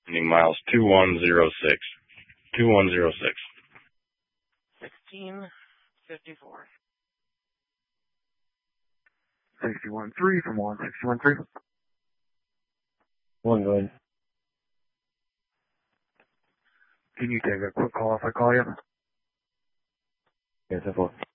Ending miles 2106. 2106. 1654. 61-3 from 161-3. One good. Can you take a quick call if I call you? Yes, I will.